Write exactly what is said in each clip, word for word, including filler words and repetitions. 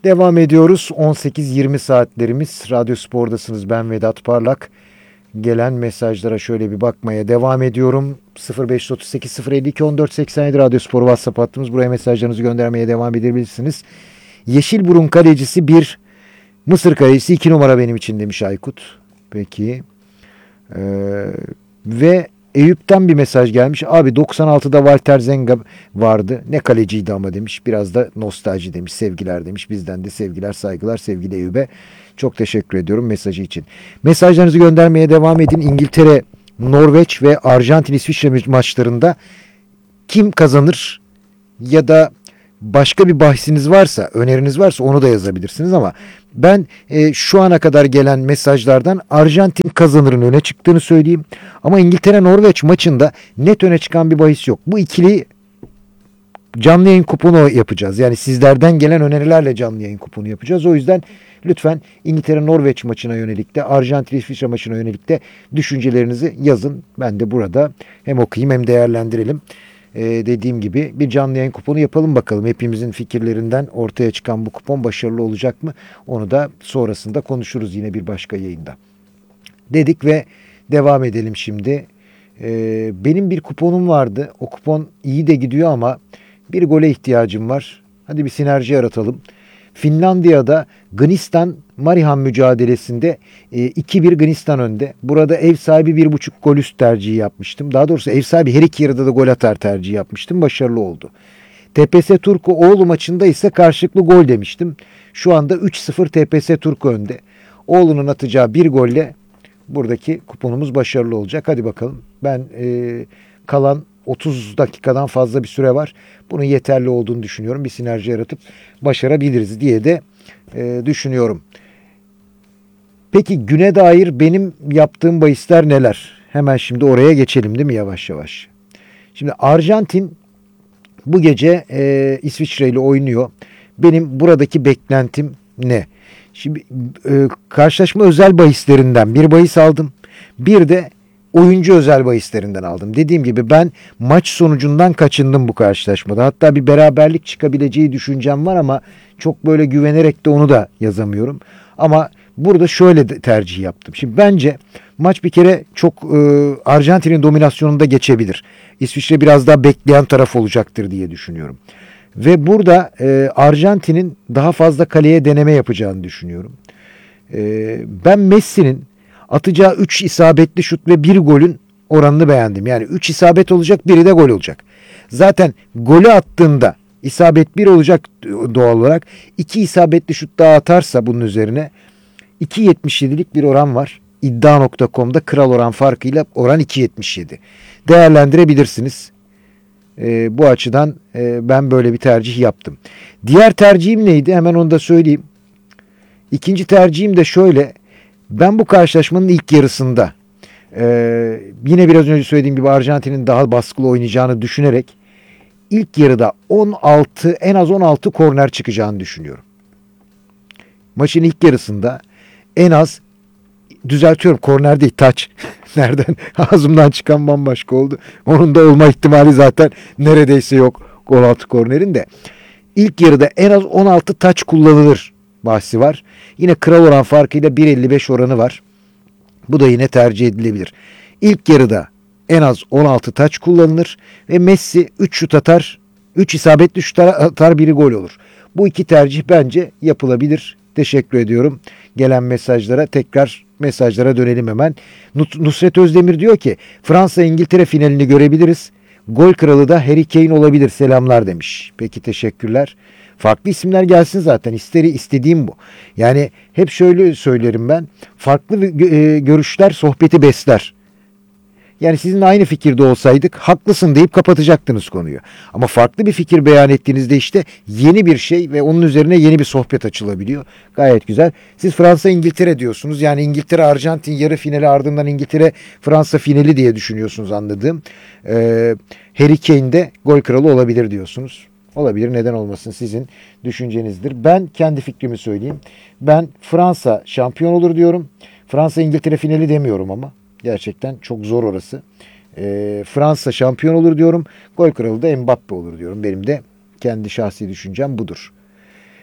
Devam ediyoruz. on sekiz yirmi saatlerimiz. Radyo Spor'dasınız. Ben Vedat Parlak. Gelen mesajlara şöyle bir bakmaya devam ediyorum. sıfır beş otuz sekiz sıfır elli iki on dört seksen yedi Radyo Spor WhatsApp hattımız. Buraya mesajlarınızı göndermeye devam edebilirsiniz. Yeşilburun kalecisi bir, Mısır kalecisi iki numara benim için demiş Aykut. Peki. Ee, ve Eyüp'ten bir mesaj gelmiş. Abi doksan altıda Walter Zenga vardı. Ne kaleciydi ama demiş. Biraz da nostalji demiş. Sevgiler demiş. Bizden de sevgiler, saygılar sevgili Eyüp'e. Çok teşekkür ediyorum mesajı için. Mesajlarınızı göndermeye devam edin. İngiltere, Norveç ve Arjantin İsviçre maçlarında kim kazanır ya da başka bir bahsiniz varsa, öneriniz varsa onu da yazabilirsiniz ama ben e, şu ana kadar gelen mesajlardan Arjantin kazanırın öne çıktığını söyleyeyim. Ama İngiltere-Norveç maçında net öne çıkan bir bahis yok. Bu ikili canlı yayın kuponu yapacağız. Yani sizlerden gelen önerilerle canlı yayın kuponu yapacağız. O yüzden lütfen İngiltere-Norveç maçına yönelik de Arjantin-İsviçre maçına yönelik de düşüncelerinizi yazın. Ben de burada hem okuyayım hem değerlendirelim. Ee, dediğim gibi bir canlı yayın kuponu yapalım bakalım. Hepimizin fikirlerinden ortaya çıkan bu kupon başarılı olacak mı? Onu da sonrasında konuşuruz yine bir başka yayında. Dedik ve devam edelim şimdi. Ee, benim bir kuponum vardı. O kupon iyi de gidiyor ama bir gole ihtiyacım var. Hadi bir sinerji yaratalım. Finlandiya'da Gnistan Mariehamn mücadelesinde e, iki bir Gnistan önde. Burada ev sahibi bir buçuk gol üst tercihi yapmıştım. Daha doğrusu ev sahibi her iki yarıda da gol atar tercihi yapmıştım. Başarılı oldu. T P S Turku Oğlu maçında ise karşılıklı gol demiştim. Şu anda üç sıfır T P S Turku önde. Oğlu'nun atacağı bir golle buradaki kuponumuz başarılı olacak. Hadi bakalım. Ben e, kalan otuz dakikadan fazla bir süre var. Bunun yeterli olduğunu düşünüyorum. Bir sinerji yaratıp başarabiliriz diye de e, düşünüyorum. Peki güne dair benim yaptığım bahisler neler? Hemen şimdi oraya geçelim değil mi yavaş yavaş? Şimdi Arjantin bu gece e, İsviçre ile oynuyor. Benim buradaki beklentim ne? Şimdi e, karşılaşma özel bahislerinden bir bahis aldım. Bir de oyuncu özel bahislerinden aldım. Dediğim gibi ben maç sonucundan kaçındım bu karşılaşmada. Hatta bir beraberlik çıkabileceği düşüncem var ama çok böyle güvenerek de onu da yazamıyorum. Ama burada şöyle de tercih yaptım. Şimdi bence maç bir kere çok e, Arjantin'in dominasyonunda geçebilir. İsviçre biraz daha bekleyen taraf olacaktır diye düşünüyorum. Ve burada e, Arjantin'in daha fazla kaleye deneme yapacağını düşünüyorum. E, ben Messi'nin atacağı üç isabetli şut ve bir golün oranını beğendim. Yani üç isabet olacak, biri de gol olacak. Zaten golü attığında isabet bir olacak doğal olarak. iki isabetli şut daha atarsa bunun üzerine iki yetmiş yedilik bir oran var. iddia nokta com'da kral oran farkıyla oran iki yetmiş yedi. Değerlendirebilirsiniz. E, bu açıdan e, ben böyle bir tercih yaptım. Diğer tercihim neydi? Hemen onu da söyleyeyim. İkinci tercihim de şöyle. Ben bu karşılaşmanın ilk yarısında e, yine biraz önce söylediğim gibi Arjantin'in daha baskılı oynayacağını düşünerek ilk yarıda on altı en az on altı korner çıkacağını düşünüyorum. Maçın ilk yarısında en az düzeltiyorum korner değil taç. Nereden ağzımdan çıkan bambaşka oldu. Onun da olma ihtimali zaten neredeyse yok on altı kornerin de. İlk yarıda en az on altı taç kullanılır bahsi var. Yine kral oran farkıyla bir elli beş oranı var. Bu da yine tercih edilebilir. İlk yarıda en az on altı taç kullanılır ve Messi üç şut atar, üç isabetli şut atar, biri gol olur. Bu iki tercih bence yapılabilir. Teşekkür ediyorum. Gelen mesajlara tekrar mesajlara dönelim hemen. Nusret Özdemir diyor ki Fransa İngiltere finalini görebiliriz. Gol kralı da Harry Kane olabilir. Selamlar demiş. Peki teşekkürler. Farklı isimler gelsin zaten. İsteri istediğim bu. Yani hep şöyle söylerim ben. Farklı görüşler sohbeti besler. Yani sizinle aynı fikirde olsaydık haklısın deyip kapatacaktınız konuyu. Ama farklı bir fikir beyan ettiğinizde işte yeni bir şey ve onun üzerine yeni bir sohbet açılabiliyor. Gayet güzel. Siz Fransa İngiltere diyorsunuz. Yani İngiltere Arjantin yarı finali ardından İngiltere Fransa finali diye düşünüyorsunuz anladığım. Ee, Harry Kane de gol kralı olabilir diyorsunuz. Olabilir, neden olmasın, sizin düşüncenizdir. Ben kendi fikrimi söyleyeyim. Ben Fransa şampiyon olur diyorum. Fransa İngiltere finali demiyorum ama. Gerçekten çok zor orası. E, Fransa şampiyon olur diyorum. Gol kralı da Mbappe olur diyorum. Benim de kendi şahsi düşüncem budur.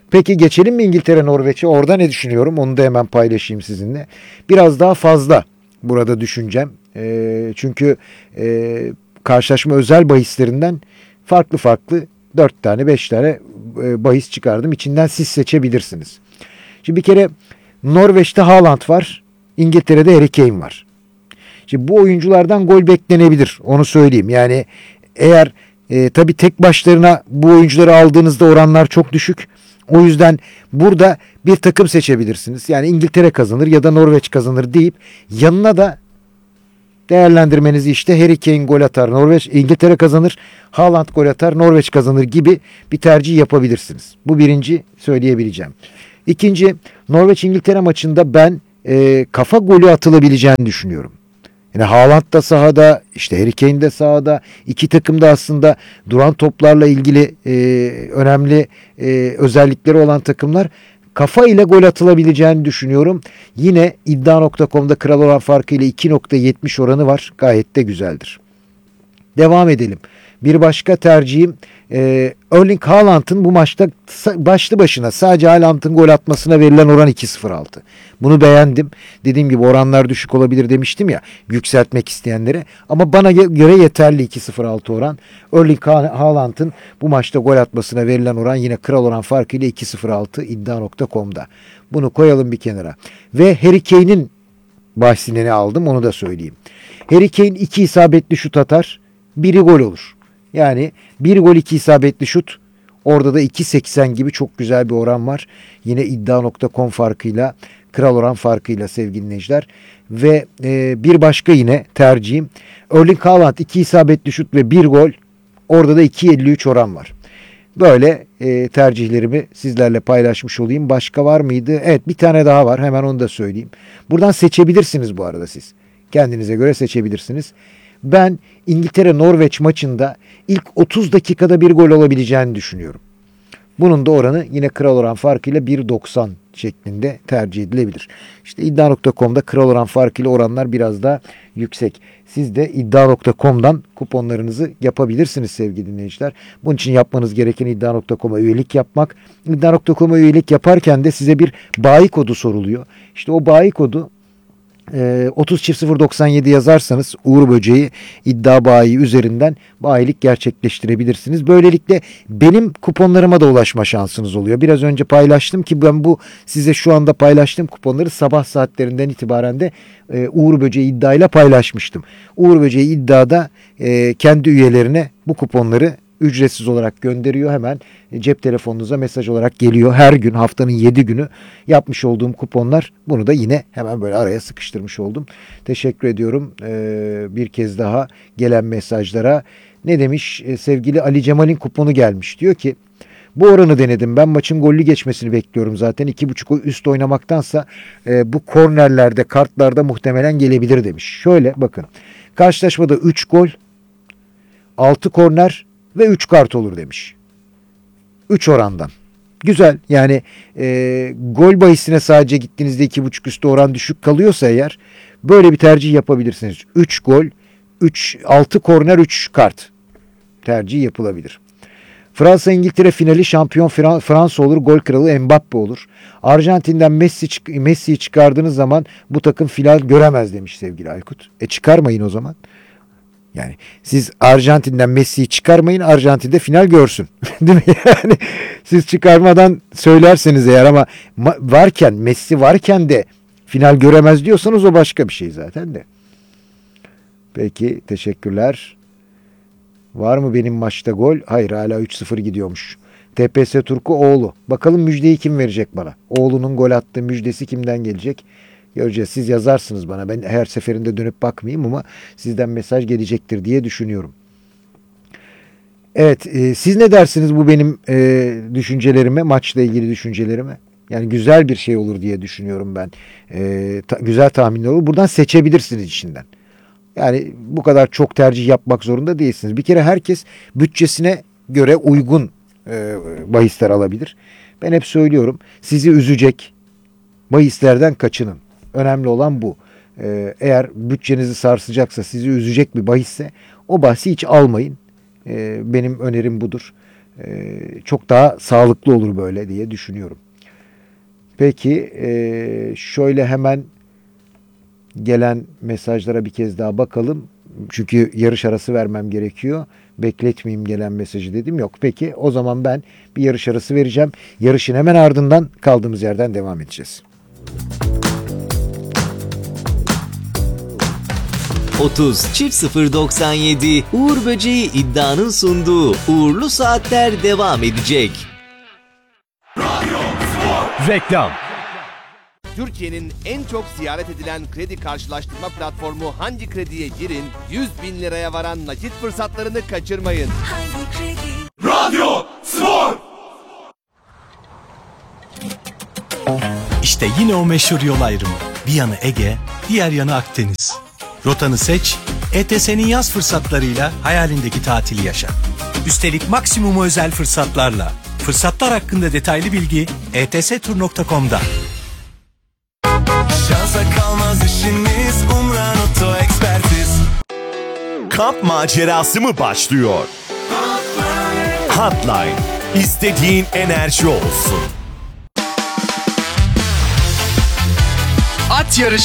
Peki geçelim mi İngiltere Norveç'e? Orada ne düşünüyorum? Onu da hemen paylaşayım sizinle. Biraz daha fazla burada düşüncem. E, çünkü e, karşılaşma özel bahislerinden farklı farklı dört tane beş tane e, bahis çıkardım. İçinden siz seçebilirsiniz. Şimdi bir kere Norveç'te Haaland var. İngiltere'de Harry Kane var. Şimdi bu oyunculardan gol beklenebilir. Onu söyleyeyim. Yani eğer e, tabii tek başlarına bu oyuncuları aldığınızda oranlar çok düşük. O yüzden burada bir takım seçebilirsiniz. Yani İngiltere kazanır ya da Norveç kazanır deyip yanına da değerlendirmenizi işte Harry Kane gol atar, Norveç, İngiltere kazanır, Haaland gol atar, Norveç kazanır gibi bir tercih yapabilirsiniz. Bu birinci söyleyebileceğim. İkinci, Norveç-İngiltere maçında ben e, kafa golü atılabileceğini düşünüyorum. Yani Haaland da sahada, işte Harry Kane de sahada. İki takım da aslında duran toplarla ilgili e, önemli e, özellikleri olan takımlar. Kafa ile gol atılabileceğini düşünüyorum. Yine iddia nokta com'da kral oran farkı ile iki nokta yetmiş oranı var. Gayet de güzeldir. Devam edelim. Bir başka tercihim e, Erling Haaland'ın bu maçta başlı başına sadece Haaland'ın gol atmasına verilen oran iki nokta sıfır altı. Bunu beğendim. Dediğim gibi oranlar düşük olabilir demiştim ya yükseltmek isteyenlere. Ama bana göre yeterli iki nokta sıfır altı oran. Erling Haaland'ın bu maçta gol atmasına verilen oran yine kral oran farkıyla iki nokta sıfır altı iddia nokta com'da. Bunu koyalım bir kenara. Ve Harry Kane'in bahsini ne aldım onu da söyleyeyim. Harry Kane iki isabetli şut atar. Biri gol olur. Yani bir gol iki isabetli şut. Orada da iki nokta seksen gibi çok güzel bir oran var. Yine iddia nokta com farkıyla, kral oran farkıyla sevgili dinleyiciler. Ve e, bir başka yine tercihim. Erling Haaland iki isabetli şut ve bir gol. Orada da iki nokta elli üç oran var. Böyle e, tercihlerimi sizlerle paylaşmış olayım. Başka var mıydı? Evet bir tane daha var. Hemen onu da söyleyeyim. Buradan seçebilirsiniz bu arada siz. Kendinize göre seçebilirsiniz. Ben İngiltere-Norveç maçında ilk otuz dakikada bir gol olabileceğini düşünüyorum. Bunun da oranı yine kral oran farkıyla bir nokta doksan şeklinde tercih edilebilir. İşte iddia nokta com'da kral oran farkıyla oranlar biraz daha yüksek. Siz de iddia nokta com'dan kuponlarınızı yapabilirsiniz sevgili dinleyiciler. Bunun için yapmanız gereken iddia nokta com'a üyelik yapmak. iddia nokta com'a üyelik yaparken de size bir bayi kodu soruluyor. İşte o bayi kodu otuz çift sıfır doksan yedi yazarsanız Uğur Böceği iddia bayi üzerinden bayilik gerçekleştirebilirsiniz. Böylelikle benim kuponlarıma da ulaşma şansınız oluyor. Biraz önce paylaştım ki ben bu size şu anda paylaştığım kuponları sabah saatlerinden itibaren de e, Uğur Böceği iddiayla paylaşmıştım. Uğur Böceği iddiada e, kendi üyelerine bu kuponları ücretsiz olarak gönderiyor. Hemen cep telefonunuza mesaj olarak geliyor. Her gün haftanın yedi günü yapmış olduğum kuponlar. Bunu da yine hemen böyle araya sıkıştırmış oldum. Teşekkür ediyorum ee, bir kez daha gelen mesajlara. Ne demiş? Ee, sevgili Ali Cemal'in kuponu gelmiş. Diyor ki bu oranı denedim. Ben maçın gollü geçmesini bekliyorum zaten. iki buçuk üst oynamaktansa e, bu kornerlerde, kartlarda muhtemelen gelebilir demiş. Şöyle bakın. Karşılaşmada üç gol, altı korner ve üç kart olur demiş. üç orandan. Güzel. Yani e, gol bahisine sadece gittiğinizde iki buçuk üstü oran düşük kalıyorsa eğer böyle bir tercih yapabilirsiniz. üç gol, üç, altı korner, üç kart tercih yapılabilir. Fransa-İngiltere finali şampiyon Fransa olur, gol kralı Mbappe olur. Arjantin'den Messi Messi'yi çıkardığınız zaman bu takım final göremez demiş sevgili Aykut. E çıkarmayın o zaman. Yani siz Arjantin'den Messi'yi çıkarmayın, Arjantin'de final görsün. Değil mi? Yani siz çıkarmadan söylerseniz eğer ama varken, Messi varken de final göremez diyorsanız o başka bir şey zaten de. Peki, teşekkürler. Var mı benim maçta gol? Hayır, hala üç sıfır gidiyormuş. T P S Turku oğlu. Bakalım müjdeyi kim verecek bana? Oğlunun gol attığı müjdesi kimden gelecek? Göreceğiz. Siz yazarsınız bana. Ben her seferinde dönüp bakmayayım ama sizden mesaj gelecektir diye düşünüyorum. Evet. E, siz ne dersiniz bu benim e, düşüncelerime, maçla ilgili düşüncelerime? Yani güzel bir şey olur diye düşünüyorum ben. E, ta, güzel tahminler olur. Buradan seçebilirsiniz içinden. Yani bu kadar çok tercih yapmak zorunda değilsiniz. Bir kere herkes bütçesine göre uygun e, bahisler alabilir. Ben hep söylüyorum. Sizi üzecek bahislerden kaçının. Önemli olan bu. Ee, eğer bütçenizi sarsacaksa, sizi üzecek bir bahisse o bahsi hiç almayın. Ee, benim önerim budur. e, çok daha sağlıklı olur böyle diye düşünüyorum. Peki e, şöyle hemen gelen mesajlara bir kez daha bakalım. Çünkü yarış arası vermem gerekiyor. Bekletmeyeyim gelen mesajı dedim. Yok. Peki o zaman ben bir yarış arası vereceğim. Yarışın hemen ardından kaldığımız yerden devam edeceğiz. otuz çift sıfır doksan yedi Uğur Böceği iddianın sunduğu Uğurlu Saatler devam edecek. Reklam. Türkiye'nin en çok ziyaret edilen kredi karşılaştırma platformu Hangi Kredi'ye girin, yüz bin liraya varan nakit fırsatlarını kaçırmayın. Hangi Kredi? Radyo Spor. İşte yine o meşhur yol ayrımı. Bir yanı Ege, diğer yanı Akdeniz. Rotanı seç, E T S'nin yaz fırsatlarıyla hayalindeki tatili yaşa. Üstelik maksimumu özel fırsatlarla. Fırsatlar hakkında detaylı bilgi e t s tur nokta com'da. Şansa kalmaz işiniz, Umran Oto Ekspertiz. Kamp macerası mı başlıyor? Hotline. İstediğin enerji olsun. At yarışı